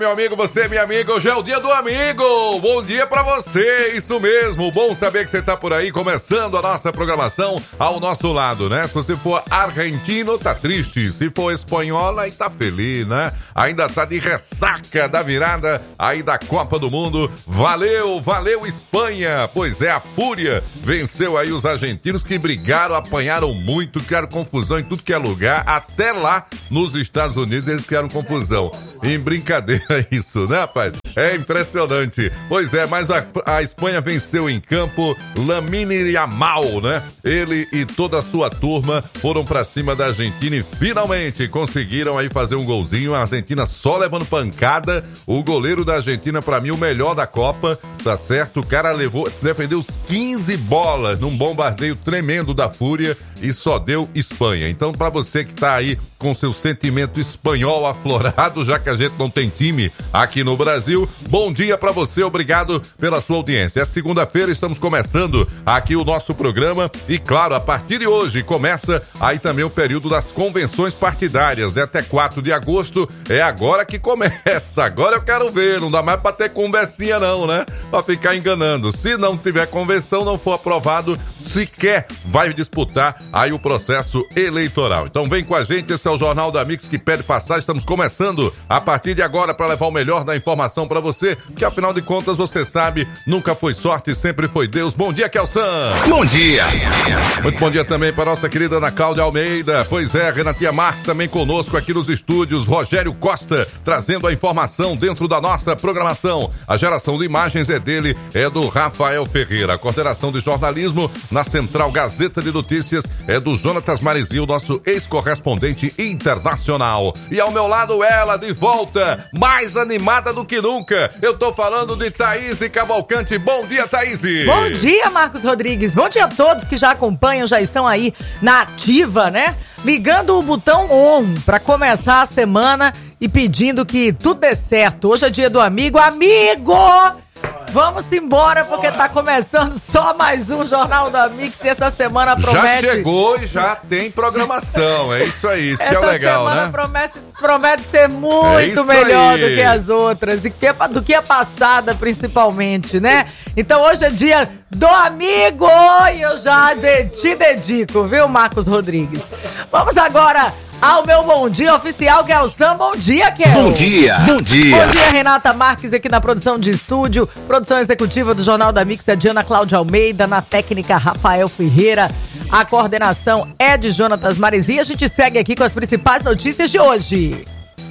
Meu amigo, você, minha amiga, hoje é o dia do amigo. Bom dia pra você, isso mesmo. Bom saber que você tá por aí, começando a nossa programação ao nosso lado, né? Se você for argentino, tá triste. Se for espanhol, aí tá feliz, né? Ainda tá de ressaca da virada aí da Copa do Mundo. Valeu, valeu Espanha. Pois é, a Fúria venceu aí os argentinos que brigaram, apanharam muito, criaram confusão em tudo que é lugar. Até lá nos Estados Unidos eles criaram confusão. Em brincadeira isso, né, rapaz? É impressionante. Pois é, mas a Espanha venceu em campo. Lamine Yamal, né? Ele e toda a sua turma foram pra cima da Argentina e finalmente conseguiram aí fazer um golzinho. A Argentina só levando pancada. O goleiro da Argentina, pra mim, o melhor da Copa, tá certo? O cara defendeu os 15 bolas num bombardeio tremendo da Fúria e só deu Espanha. Então, pra você que tá aí com seu sentimento espanhol aflorado, já que a gente não tem time aqui no Brasil, bom dia pra você, obrigado pela sua audiência. É segunda-feira, estamos começando aqui o nosso programa e, claro, a partir de hoje começa aí também o período das convenções partidárias, né? Até 4 de agosto, é agora que começa. Agora eu quero ver, não dá mais pra ter conversinha não, né? Pra ficar enganando. Se não tiver convenção, não for aprovado, sequer vai disputar aí o processo eleitoral. Então vem com a gente, esse é o Jornal da Mix que pede passagem. Estamos começando a partir de agora para levar o melhor da informação para você, que afinal de contas você sabe, nunca foi sorte, sempre foi Deus. Bom dia, Kelsan. Bom dia. Muito bom dia também para nossa querida Ana Cláudia Almeida. Pois é, Renatinha Marques também conosco aqui nos estúdios. Rogério Costa trazendo a informação dentro da nossa programação. A geração de imagens é dele, é do Rafael Ferreira. A coordenação de jornalismo na Central Gazeta de Notícias é do Jonatas Marizinho, nosso ex-correspondente internacional. E ao meu lado ela, de volta, mais animada do que nunca. Eu tô falando de Thaís Cavalcante. Bom dia, Thaís. Bom dia, Marcos Rodrigues. Bom dia a todos que já acompanham, já estão aí na ativa, né? Ligando o botão ON para começar a semana e pedindo que tudo dê certo. Hoje é dia do amigo. Amigo! Vamos embora, porque tá começando só mais um Jornal da Mix e essa semana promete... Já chegou e já tem programação, é isso aí, isso que é legal, né? Essa semana promete ser muito melhor do que as outras, e do que a passada, principalmente, né? Então hoje é dia do amigo e eu já te dedico, viu, Marcos Rodrigues? Vamos agora ao meu bom dia oficial, que é o Sam. Bom dia, Kel. Bom dia, bom dia. Bom dia, Renata Marques aqui na produção de estúdio. Produção executiva do Jornal da Mix é de Ana Cláudia Almeida. Na técnica, Rafael Ferreira. A coordenação é de Jonatas Marizinho. A gente segue aqui com as principais notícias de hoje.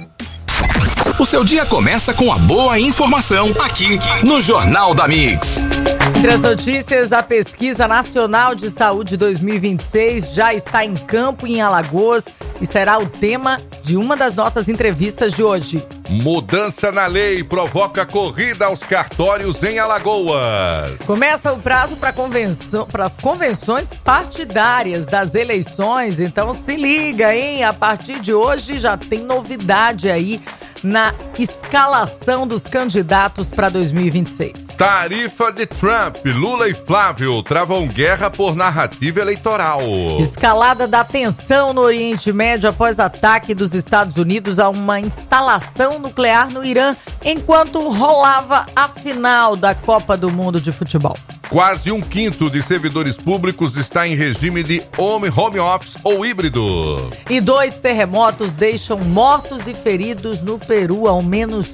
O seu dia começa com a boa informação aqui no Jornal da Mix. Entre as notícias, a Pesquisa Nacional de Saúde 2026 já está em campo em Alagoas e será o tema de uma das nossas entrevistas de hoje. Mudança na lei provoca corrida aos cartórios em Alagoas. Começa o prazo para as convenções partidárias das eleições, então se liga, hein? A partir de hoje já tem novidade aí na escalação dos candidatos para 2026. Tarifa de Trump, Lula e Flávio travam guerra por narrativa eleitoral. Escalada da tensão no Oriente Médio após ataque dos Estados Unidos a uma instalação nuclear no Irã, enquanto rolava a final da Copa do Mundo de futebol. Quase 1/5 de servidores públicos está em regime de home office ou híbrido. E 2 terremotos deixam mortos e feridos no Peru. Ao menos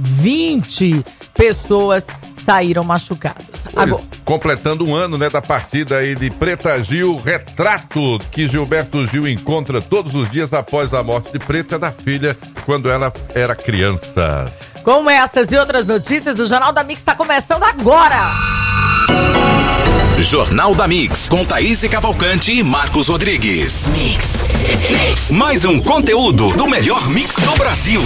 20 pessoas saíram machucadas. Agora, completando um ano, né, da partida aí de Preta Gil, retrato que Gilberto Gil encontra todos os dias após a morte de Preta, da filha, quando ela era criança. Com essas e outras notícias, o Jornal da Mix está começando agora. Jornal da Mix, com Thaís Cavalcante e Marcos Rodrigues. Mix. Mais um conteúdo do melhor mix do Brasil.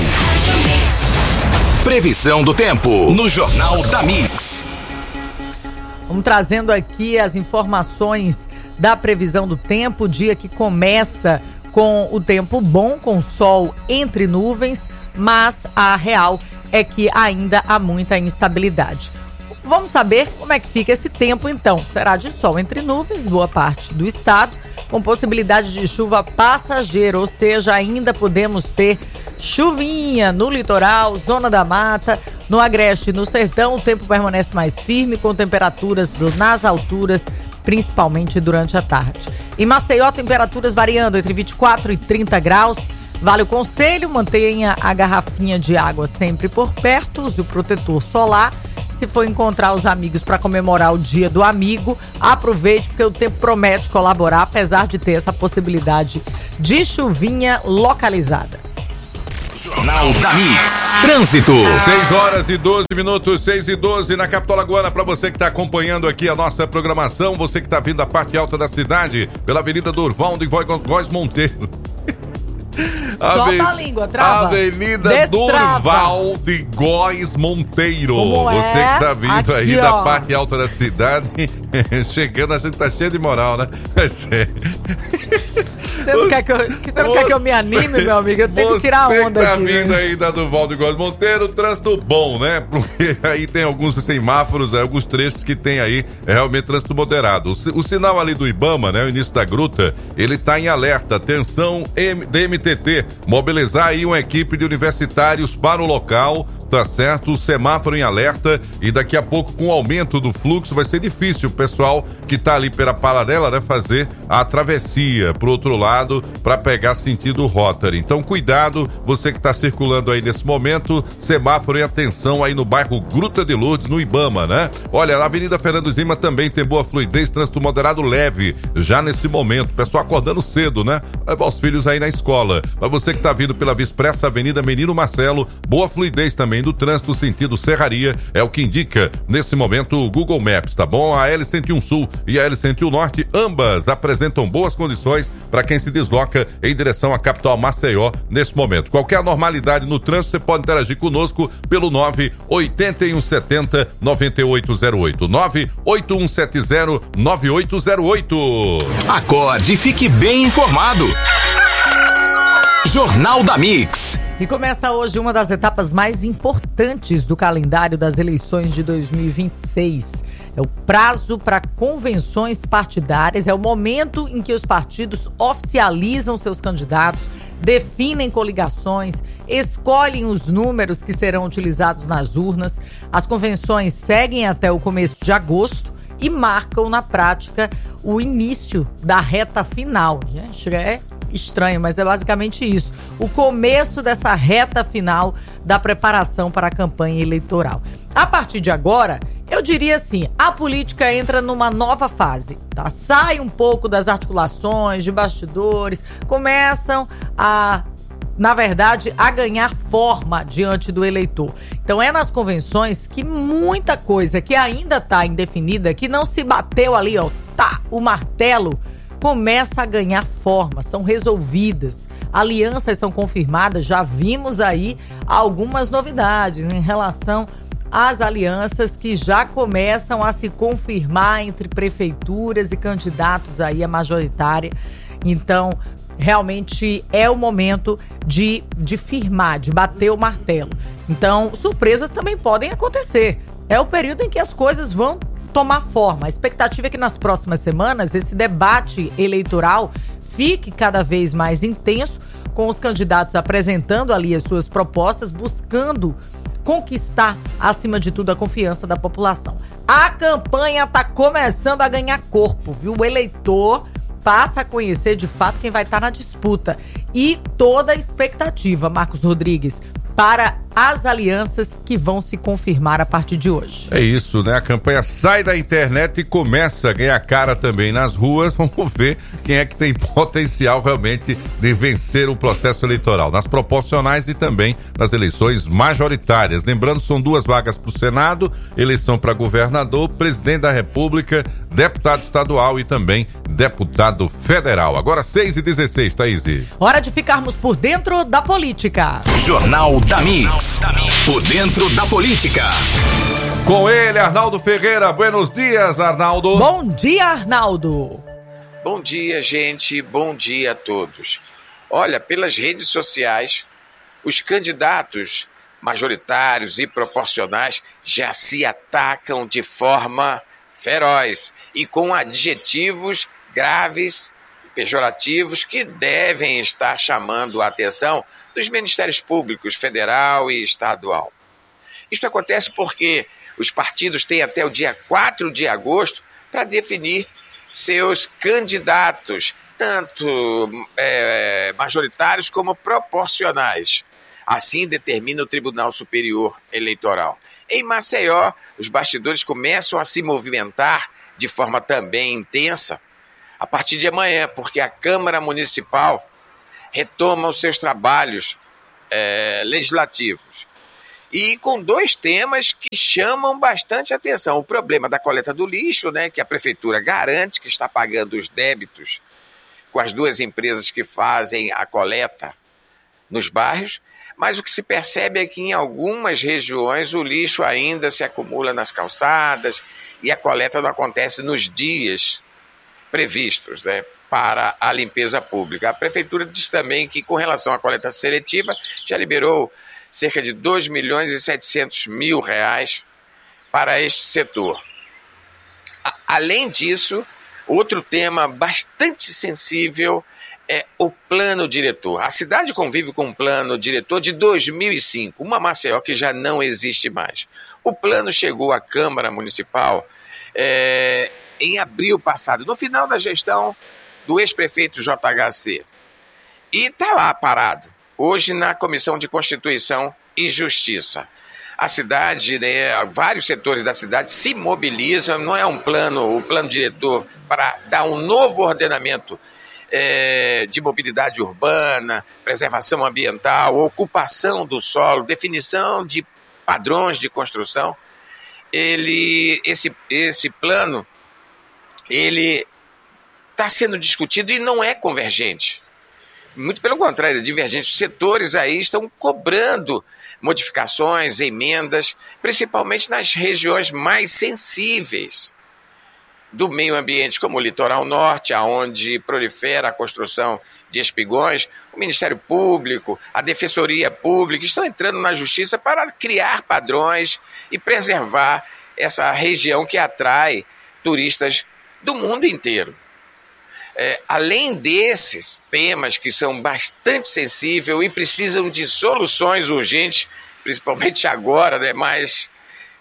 Previsão do tempo no Jornal da Mix. Vamos trazendo aqui as informações da previsão do tempo. Dia que começa com o tempo bom, com sol entre nuvens, mas a real é que ainda há muita instabilidade. Vamos saber como é que fica esse tempo, então. Será de sol entre nuvens, boa parte do estado. com possibilidade de chuva passageira, ou seja, ainda podemos ter chuvinha no litoral, zona da mata, no agreste e no sertão. O tempo permanece mais firme, com temperaturas nas alturas, principalmente durante a tarde. Em Maceió, temperaturas variando entre 24 e 30 graus. Vale o conselho, mantenha a garrafinha de água sempre por perto, use o protetor solar. Se for encontrar os amigos para comemorar o Dia do Amigo, aproveite, porque o tempo promete colaborar, apesar de ter essa possibilidade de chuvinha localizada. Jornal da Mix. Trânsito. 6 horas e 12 minutos, 6 e 12 na capital alagoana. Para você que está acompanhando aqui a nossa programação, você que está vindo da parte alta da cidade, pela Avenida Durval de Góes Monteiro. Solta a língua, trava. Avenida Destrava. Durval de Góes Monteiro. Como é? Você que tá vindo Aqui, aí ó, da parte alta da cidade, chegando, a gente tá cheio de moral, né? Você não quer que eu me anime, meu amigo? Eu tenho que tirar a onda Você que tá aqui. vindo aí da Durval de Góes Monteiro, trânsito bom, né? Porque aí tem alguns semáforos, alguns trechos que tem aí realmente trânsito moderado. O sinal ali do Ibama, né? O início da gruta, ele tá em alerta. Atenção, DMTT, mobilizar aí uma equipe de universitários para o local, tá certo? O semáforo em alerta, e daqui a pouco, com o aumento do fluxo, vai ser difícil o pessoal que tá ali pela paralela, né, fazer a travessia pro outro lado para pegar sentido Rotary. Então, cuidado, você que tá circulando aí nesse momento, semáforo em atenção aí no bairro Gruta de Lourdes, no Ibama, né? Olha, na Avenida Fernando Zima também tem boa fluidez, trânsito moderado leve, já nesse momento, pessoal acordando cedo, né? Levar os filhos aí na escola. Para você que tá vindo pela Via Expressa, Avenida Menino Marcelo, boa fluidez também do trânsito sentido Serraria, é o que indica nesse momento o Google Maps, tá bom? A L101 Sul e a L101 Norte, ambas apresentam boas condições para quem se desloca em direção à capital Maceió nesse momento. Qualquer anormalidade no trânsito, você pode interagir conosco pelo 98170 9808, 98170 9808. Acorde e fique bem informado. Jornal da Mix. E começa hoje uma das etapas mais importantes do calendário das eleições de 2026. É o prazo para convenções partidárias, é o momento em que os partidos oficializam seus candidatos, definem coligações, escolhem os números que serão utilizados nas urnas. As convenções seguem até o começo de agosto e marcam, na prática, o início da reta final. Gente, é estranho, mas é basicamente isso. O começo dessa reta final da preparação para a campanha eleitoral. A partir de agora, eu diria assim, a política entra numa nova fase, tá? Sai um pouco das articulações, de bastidores, começam a, na verdade, a ganhar forma diante do eleitor. Então é nas convenções que muita coisa que ainda está indefinida, que não se bateu ali, ó, tá, o martelo, começa a ganhar forma, são resolvidas, alianças são confirmadas, já vimos aí algumas novidades em relação às alianças que já começam a se confirmar entre prefeituras e candidatos aí à majoritária. Então, realmente é o momento de firmar, de bater o martelo. Então, surpresas também podem acontecer. É o período em que as coisas vão tomar forma. A expectativa é que nas próximas semanas esse debate eleitoral fique cada vez mais intenso, com os candidatos apresentando ali as suas propostas, buscando conquistar, acima de tudo, a confiança da população. A campanha está começando a ganhar corpo, viu? O eleitor passa a conhecer de fato quem vai estar na disputa. E toda a expectativa, Marcos Rodrigues, para as alianças que vão se confirmar a partir de hoje. É isso, né? A campanha sai da internet e começa a ganhar cara também nas ruas. Vamos ver quem é que tem potencial realmente de vencer o processo eleitoral, nas proporcionais e também nas eleições majoritárias. Lembrando, são 2 vagas para o Senado, eleição para governador, presidente da República, deputado estadual e também deputado federal. Agora 6h16, Thaís. Hora de ficarmos por dentro da política. Jornal da Mix. Por dentro da política. Com ele, Arnaldo Ferreira. Buenos dias, Arnaldo. Bom dia, Arnaldo. Bom dia, gente. Bom dia a todos. Olha, pelas redes sociais, os candidatos majoritários e proporcionais já se atacam de forma feroz e com adjetivos graves pejorativos que devem estar chamando a atenção dos ministérios públicos federal e estadual. Isto acontece porque os partidos têm até o dia 4 de agosto para definir seus candidatos, tanto majoritários como proporcionais. Assim determina o Tribunal Superior Eleitoral. Em Maceió, os bastidores começam a se movimentar de forma também intensa a partir de amanhã, porque a Câmara Municipal retoma os seus trabalhos legislativos. E com 2 temas que chamam bastante atenção. O problema da coleta do lixo, né, que a Prefeitura garante que está pagando os débitos com as 2 empresas que fazem a coleta nos bairros, mas o que se percebe é que em algumas regiões o lixo ainda se acumula nas calçadas e a coleta não acontece nos dias previstos, né, para a limpeza pública. A Prefeitura diz também que, com relação à coleta seletiva, já liberou cerca de R$2.700.000 para este setor. Além disso, outro tema bastante sensível é o plano diretor. A cidade convive com um plano diretor de 2005, uma Maceió que já não existe mais. O plano chegou à Câmara Municipal em abril passado, no final da gestão do ex-prefeito JHC. E está lá parado, hoje na Comissão de Constituição e Justiça. A cidade, né, vários setores da cidade se mobilizam, não é o plano diretor para dar um novo ordenamento de mobilidade urbana, preservação ambiental, ocupação do solo, definição de padrões de construção. Esse plano ele está sendo discutido e não é convergente. Muito pelo contrário, é divergente. Os setores aí estão cobrando modificações, emendas, principalmente nas regiões mais sensíveis do meio ambiente, como o litoral norte, onde prolifera a construção de espigões. O Ministério Público, a Defensoria Pública estão entrando na justiça para criar padrões e preservar essa região que atrai turistas do mundo inteiro. Além desses temas que são bastante sensíveis e precisam de soluções urgentes, principalmente agora, né, mas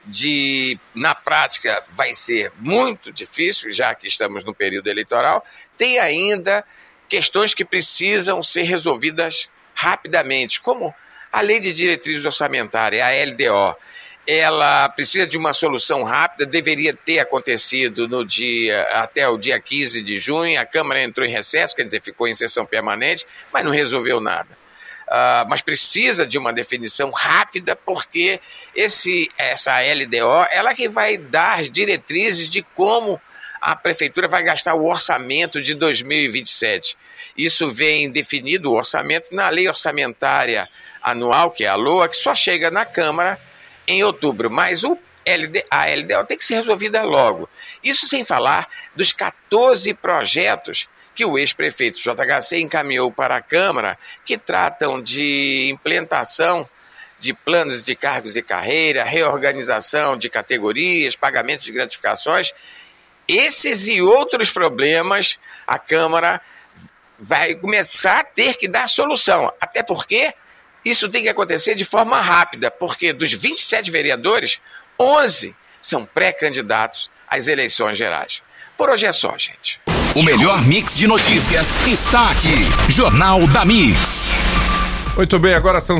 na prática vai ser muito difícil, já que estamos no período eleitoral, tem ainda questões que precisam ser resolvidas rapidamente, como a Lei de Diretrizes Orçamentárias, a LDO. Ela precisa de uma solução rápida, deveria ter acontecido até o dia 15 de junho, a Câmara entrou em recesso, quer dizer, ficou em sessão permanente, mas não resolveu nada. Mas precisa de uma definição rápida, porque essa LDO, ela que vai dar as diretrizes de como a Prefeitura vai gastar o orçamento de 2027. Isso vem definido, o orçamento, na Lei Orçamentária Anual, que é a LOA, que só chega na Câmara em outubro, mas a LDO tem que ser resolvida logo. Isso sem falar dos 14 projetos que o ex-prefeito JHC encaminhou para a Câmara, que tratam de implementação de planos de cargos e carreira, reorganização de categorias, pagamento de gratificações. Esses e outros problemas, a Câmara vai começar a ter que dar solução, até porque isso tem que acontecer de forma rápida, porque dos 27 vereadores, 11 são pré-candidatos às eleições gerais. Por hoje é só, gente. O melhor mix de notícias está aqui. Jornal da Mix. Muito bem, agora são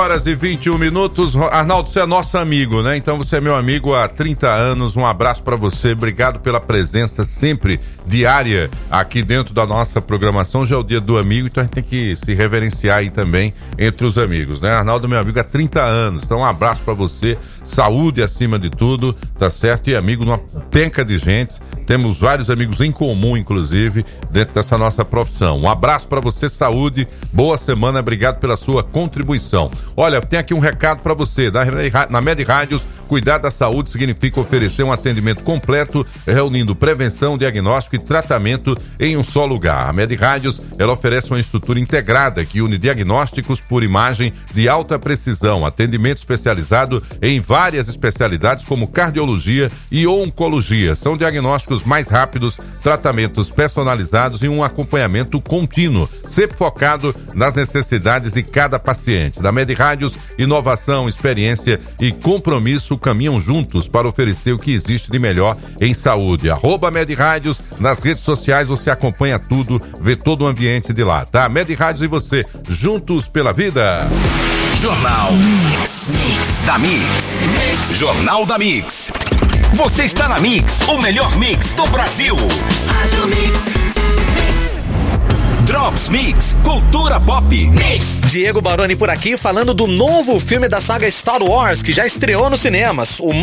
6h21. Arnaldo, você é nosso amigo, né? Então você é meu amigo há 30 anos. Um abraço pra você. Obrigado pela presença sempre diária aqui dentro da nossa programação. Já é o dia do amigo, então a gente tem que se reverenciar aí também entre os amigos, né? Arnaldo é meu amigo há 30 anos. Então um abraço pra você. Saúde acima de tudo, tá certo? E amigo numa penca de gente. Temos vários amigos em comum, inclusive, dentro dessa nossa profissão. Um abraço pra você, saúde, boa semana, obrigado pela sua contribuição. Olha, tem aqui um recado pra você, na Med Rádios, Cuidar da saúde significa oferecer um atendimento completo, reunindo prevenção, diagnóstico e tratamento em um só lugar. A MedRádios, ela oferece uma estrutura integrada que une diagnósticos por imagem de alta precisão, atendimento especializado em várias especialidades como cardiologia e oncologia. São diagnósticos mais rápidos, tratamentos personalizados e um acompanhamento contínuo, sempre focado nas necessidades de cada paciente. Da MedRádios, inovação, experiência e compromisso caminham juntos para oferecer o que existe de melhor em saúde. @MedRádios, nas redes sociais você acompanha tudo, vê todo o ambiente de lá, tá? MedRádios e você, juntos pela vida. Jornal Mix da Mix. Jornal da Mix. Você está na Mix, o melhor mix do Brasil. Rádio Mix. Drops Mix, cultura pop. Mix. Diego Baroni por aqui falando do novo filme da saga Star Wars que já estreou nos cinemas, o